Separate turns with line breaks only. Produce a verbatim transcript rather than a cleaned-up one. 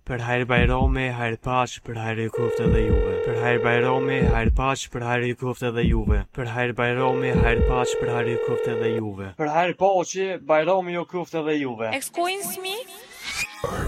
Për hajrë Bajrami, hajrë paqë, për hajrë i koftë edhe juve. Për hajrë Bajrami, hajrë paqë, për hajrë i koftë edhe juve. Për hajrë Bajrami, hajrë paqë, për hajrë i koftë edhe juve. Për hajrë paqë, Bajrami ju koftë edhe juve.
Excuse me?